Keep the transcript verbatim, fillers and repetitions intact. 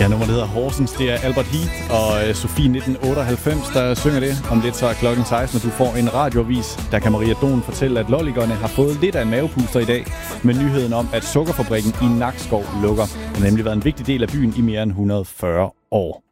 Ja, nummeret hedder Horsens. Det er Albert Heath og øh, Sofie nitten otteoghalvfems, der synger det. Om lidt så er klokken seksten, og du får en radioavis. Der kan Maria Don fortælle, at lolligerne har fået lidt af en mavepuster i dag, med nyheden om, at sukkerfabrikken i Nakskov lukker. Den har nemlig været en vigtig del af byen i mere end et hundrede og fyrre år.